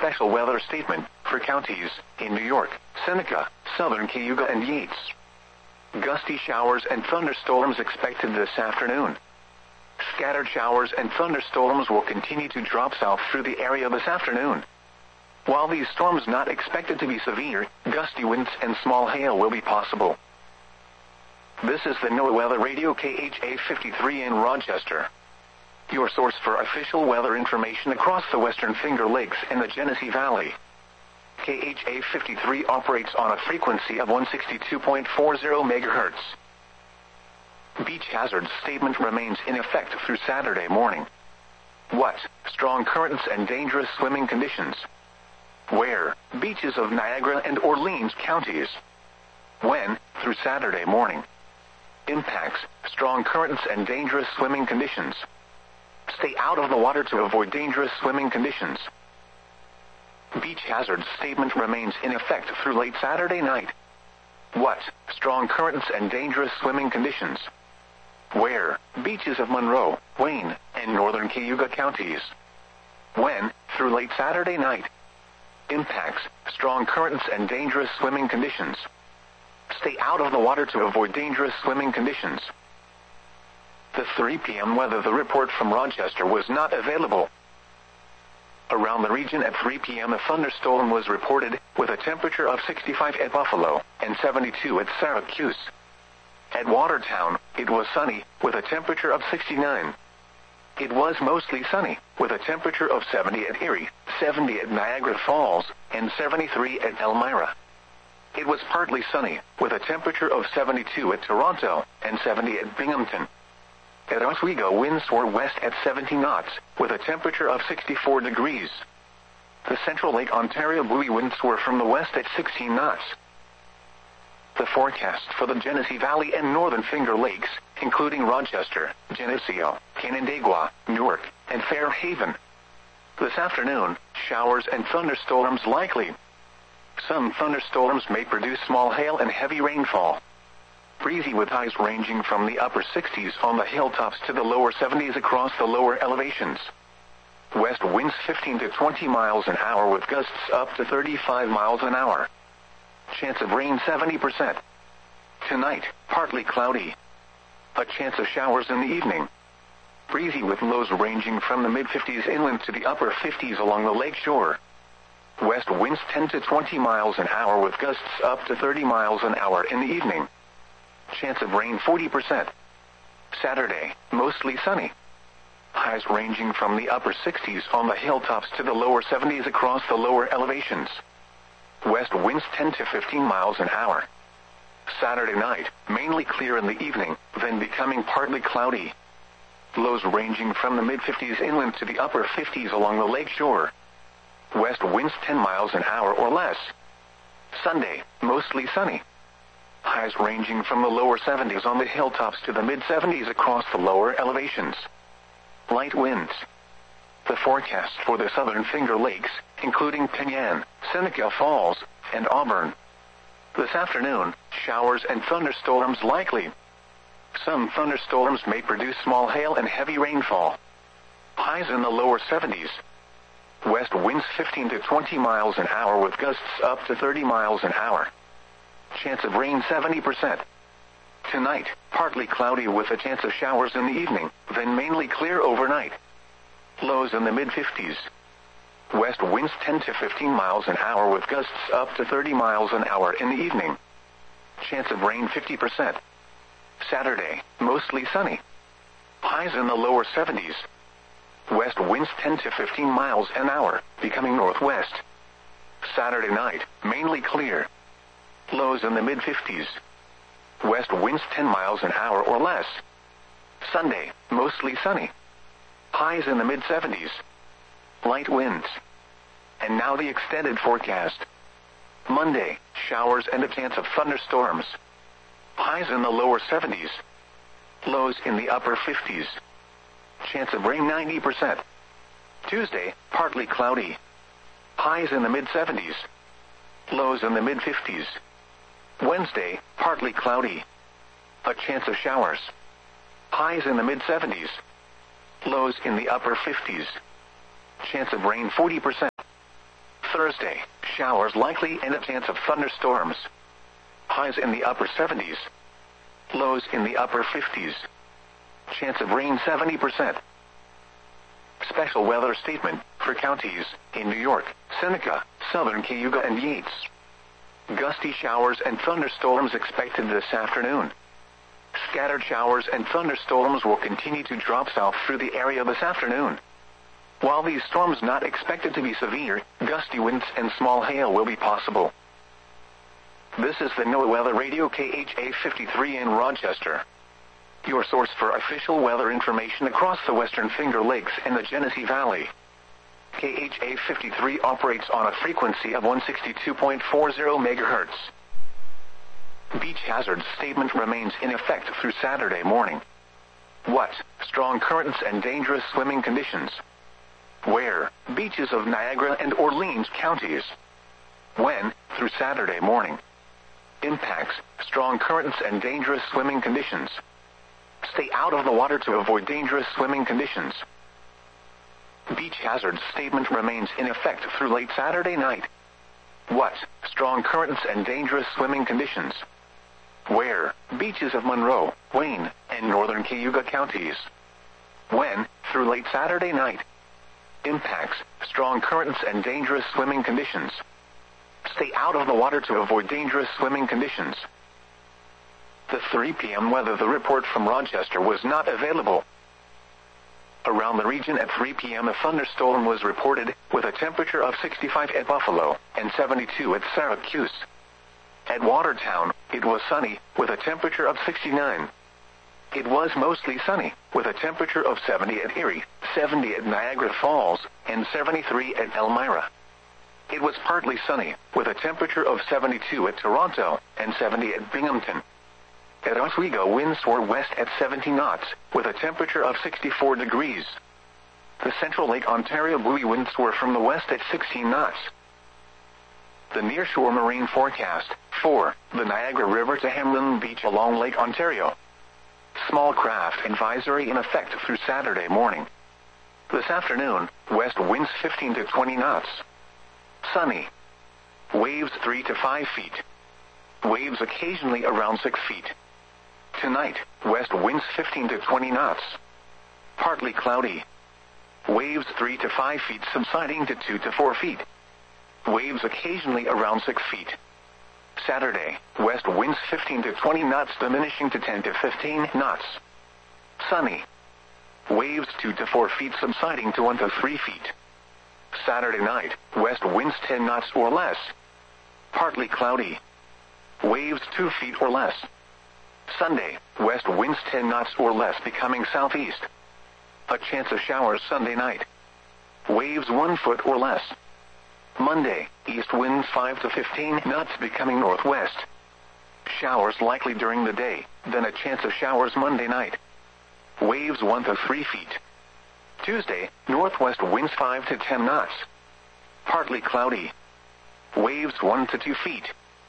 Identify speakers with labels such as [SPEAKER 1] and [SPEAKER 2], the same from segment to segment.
[SPEAKER 1] special weather statement for counties in New York, Seneca, Southern Cayuga and Yates. Gusty showers and thunderstorms expected this afternoon. Scattered showers and thunderstorms will continue to drop south through the area this afternoon. While these storms not expected to be severe, gusty winds and small hail will be possible. This is the NOAA Weather Radio KHA 53 in Rochester, your source for official weather information across the Western Finger Lakes and the Genesee Valley. KHA 53 operates on a frequency of 162.40 MHz. Beach hazard statement remains in effect through Saturday morning. What? Strong currents and dangerous swimming conditions. Where? Beaches of Niagara and Orleans counties. When? Through Saturday morning. Impacts: strong currents and dangerous swimming conditions. Stay out of the water to avoid dangerous swimming conditions. Beach hazard statement remains in effect through late Saturday night. What? Strong currents and dangerous swimming conditions. Where? Beaches of Monroe, Wayne, and northern Cayuga counties. When? Through late Saturday night. Impacts: strong currents and dangerous swimming conditions. Stay out of the water to avoid dangerous swimming conditions. The 3 p.m. weather. The report from Rochester was not available. Around the region at 3 p.m. a thunderstorm was reported, with a temperature of 65 at Buffalo and 72 at Syracuse. At Watertown, it was sunny, with a temperature of 69. It was mostly sunny, with a temperature of 70 at Erie, 70 at Niagara Falls, and 73 at Elmira. It was partly sunny, with a temperature of 72 at Toronto, and 70 at Binghamton. At Oswego, winds were west at 70 knots, with a temperature of 64 degrees. The Central Lake Ontario buoy winds were from the west at 16 knots. The forecast for the Genesee Valley and Northern Finger Lakes, including Rochester, Geneseo, Canandaigua, Newark, and Fairhaven. This afternoon, showers and thunderstorms likely. Some thunderstorms may produce small hail and heavy rainfall. Breezy with highs ranging from the upper 60s on the hilltops to the lower 70s across the lower elevations. West winds 15 to 20 miles an hour with gusts up to 35 miles an hour. Chance of rain 70%. Tonight, partly cloudy. A chance of showers in the evening. Breezy with lows ranging from the mid-50s inland to the upper 50s along the lake shore. West winds 10 to 20 miles an hour with gusts up to 30 miles an hour in the evening. Chance of rain 40%. Saturday, mostly sunny. Highs ranging from the upper 60s on the hilltops to the lower 70s across the lower elevations. West winds 10 to 15 miles an hour. Saturday night, mainly clear in the evening, then becoming partly cloudy. Lows ranging from the mid-50s inland to the upper 50s along the lake shore. West winds 10 miles an hour or less. Sunday, mostly sunny. Highs ranging from the lower 70s on the hilltops to the mid-70s across the lower elevations. Light winds. The forecast for the Southern Finger Lakes, including Penyan, Seneca Falls, and Auburn. This afternoon, showers and thunderstorms likely. Some thunderstorms may produce small hail and heavy rainfall. Highs in the lower 70s. West winds 15 to 20 miles an hour with gusts up to 30 miles an hour. Chance of rain 70%. Tonight, partly cloudy with a chance of showers in the evening, then mainly clear overnight. Lows in the mid-50s. West winds 10 to 15 miles an hour with gusts up to 30 miles an hour in the evening. Chance of rain 50%. Saturday, mostly sunny. Highs in the lower 70s. West winds 10 to 15 miles an hour, becoming northwest. Saturday night, mainly clear. Lows in the mid-50s. West winds 10 miles an hour or less. Sunday, mostly sunny. Highs in the mid-70s. Light winds. And now the extended forecast. Monday, showers and a chance of thunderstorms. Highs in the lower 70s. Lows in the upper 50s. Chance of rain 90%. Tuesday, partly cloudy. Highs in the mid-70s. Lows in the mid-50s. Wednesday, partly cloudy. A chance of showers. Highs in the mid-70s. Lows in the upper 50s. Chance of rain 40%. Thursday, showers likely and a chance of thunderstorms. Highs in the upper 70s. Lows in the upper 50s. Chance of rain 70%. Special weather statement for counties in New York, Seneca, Southern Cayuga and Yates. Gusty showers and thunderstorms expected this afternoon. Scattered showers and thunderstorms will continue to drop south through the area this afternoon. While these storms not expected to be severe, gusty winds and small hail will be possible. This is the NOAA Weather Radio KHA 53 in Rochester, your source for official weather information across the Western Finger Lakes and the Genesee Valley. KHA 53 operates on a frequency of 162.40 MHz. Beach hazard statement remains in effect through Saturday morning. What? Strong currents and dangerous swimming conditions. Where? Beaches of Niagara and Orleans counties. When? Through Saturday morning. Impacts: strong currents and dangerous swimming conditions. Stay out of the water to avoid dangerous swimming conditions. Beach hazard statement remains in effect through late Saturday night. What? Strong currents and dangerous swimming conditions. Where? Beaches of Monroe, Wayne, and northern Cayuga counties. When? Through late Saturday night. Impacts: strong currents and dangerous swimming conditions. Stay out of the water to avoid dangerous swimming conditions. The 3 p.m. weather. The report from Rochester was not available. Around the region at 3 p.m. a thunderstorm was reported, with a temperature of 65 at Buffalo and 72 at Syracuse. At Watertown, it was sunny, with a temperature of 69. It was mostly sunny, with a temperature of 70 at Erie, 70 at Niagara Falls, and 73 at Elmira. It was partly sunny, with a temperature of 72 at Toronto, and 70 at Binghamton. At Oswego, winds were west at 70 knots, with a temperature of 64 degrees. The Central Lake Ontario buoy winds were from the west at 16 knots. The nearshore marine forecast, for the Niagara River to Hamlin Beach along Lake Ontario. Small craft advisory in effect through Saturday morning. This afternoon, west winds 15 to 20 knots. Sunny. Waves 3 to 5 feet. Waves occasionally around 6 feet. Tonight, west winds 15 to 20 knots. Partly cloudy. Waves 3 to 5 feet subsiding to 2 to 4 feet. Waves occasionally around 6 feet. Saturday, west winds 15 to 20 knots diminishing to 10 to 15 knots. Sunny. Waves 2 to 4 feet subsiding to 1 to 3 feet. Saturday night, west winds 10 knots or less. Partly cloudy. Waves 2 feet or less. Sunday, west winds 10 knots or less becoming southeast. A chance of showers Sunday night. Waves 1 foot or less. Monday, east winds 5 to 15 knots becoming northwest. Showers likely during the day, then a chance of showers Monday night. Waves 1 to 3 feet. Tuesday, northwest winds 5 to 10 knots. Partly cloudy. Waves 1 to 2 feet.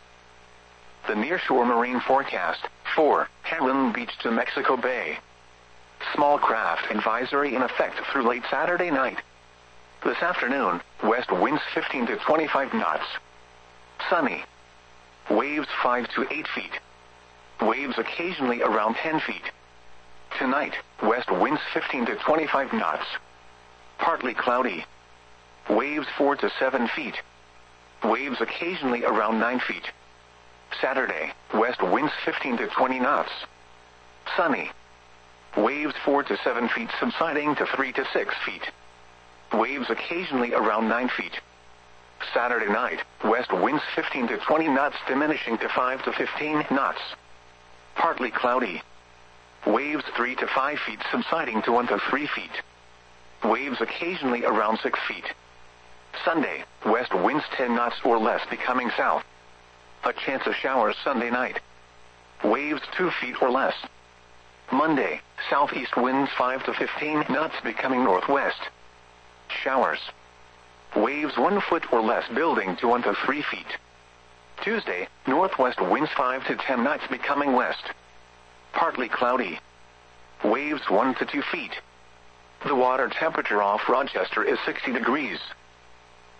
[SPEAKER 1] The nearshore marine forecast, for Hamlin Beach to Mexico Bay. Small craft advisory in effect through late Saturday night. This afternoon, west winds 15 to 25 knots. Sunny. Waves 5 to 8 feet. Waves occasionally around 10 feet. Tonight, west winds 15 to 25 knots. Partly cloudy. Waves 4 to 7 feet. Waves occasionally around 9 feet. Saturday, west winds 15 to 20 knots. Sunny. Waves 4 to 7 feet subsiding to 3 to 6 feet. Waves occasionally around 9 feet. Saturday night, west winds 15 to 20 knots diminishing to 5 to 15 knots. Partly cloudy. Waves 3 to 5 feet subsiding to 1 to 3 feet. Waves occasionally around 6 feet. Sunday, west winds 10 knots or less becoming south. A chance of showers Sunday night. Waves 2 feet or less. Monday, southeast winds 5 to 15 knots becoming northwest. Showers. Waves 1 foot or less building to 1 to 3 feet. Tuesday, northwest winds 5 to 10 knots becoming west. Partly cloudy. Waves 1 to 2 feet. The water temperature off Rochester is 60 degrees.